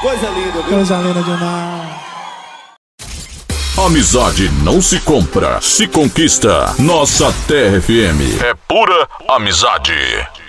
Coisa linda, viu? Coisa linda demais. Amizade não se compra, se conquista. Nossa Terra FM é pura amizade.